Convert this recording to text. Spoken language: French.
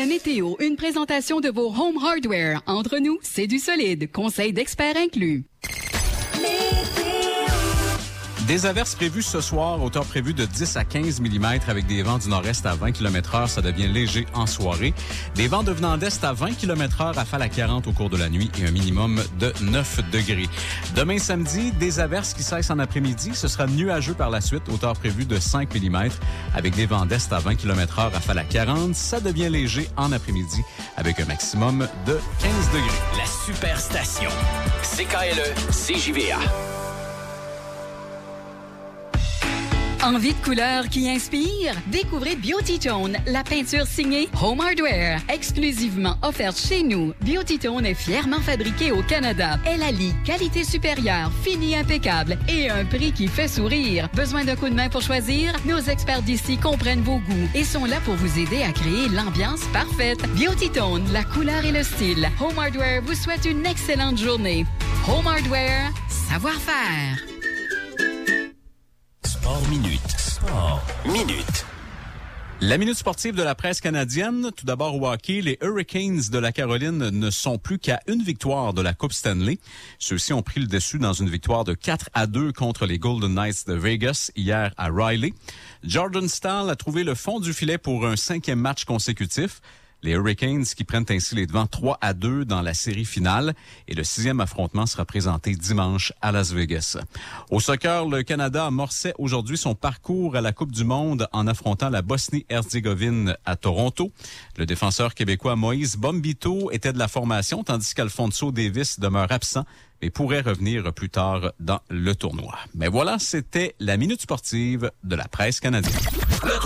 La météo, une présentation de vos Home Hardware. Entre nous, c'est du solide. Conseil d'experts inclus. Des averses prévues ce soir, hauteur prévue de 10 à 15 mm avec des vents du nord-est à 20 km/h. Ça devient léger en soirée. Des vents devenant d'est à 20 km/h, rafale à 40 au cours de la nuit et un minimum de 9 degrés. Demain samedi, des averses qui cessent en après-midi. Ce sera nuageux par la suite, hauteur prévue de 5 mm avec des vents d'est à 20 km/h, rafale à 40. Ça devient léger en après-midi avec un maximum de 15 degrés. La Superstation. CKLE, CJVA. Envie de couleurs qui inspire? Découvrez Beautytone, la peinture signée Home Hardware. Exclusivement offerte chez nous, Beautytone est fièrement fabriquée au Canada. Elle allie qualité supérieure, fini impeccable et un prix qui fait sourire. Besoin d'un coup de main pour choisir? Nos experts d'ici comprennent vos goûts et sont là pour vous aider à créer l'ambiance parfaite. Beautytone, la couleur et le style. Home Hardware vous souhaite une excellente journée. Home Hardware, savoir-faire. Sport Minute. Sport Minute. La minute sportive de la presse canadienne. Tout d'abord au hockey, les Hurricanes de la Caroline ne sont plus qu'à une victoire de la Coupe Stanley. Ceux-ci ont pris le dessus dans une victoire de 4-2 contre les Golden Knights de Vegas hier à Riley. Jordan Staal a trouvé le fond du filet pour un 5e match consécutif. Les Hurricanes qui prennent ainsi les devants 3-2 dans la série finale et le 6e affrontement sera présenté dimanche à Las Vegas. Au soccer, le Canada amorçait aujourd'hui son parcours à la Coupe du Monde en affrontant la Bosnie-Herzégovine à Toronto. Le défenseur québécois Moïse Bombito était de la formation tandis qu'Alfonso Davis demeure absent mais pourrait revenir plus tard dans le tournoi. Mais voilà, c'était la minute sportive de la presse canadienne.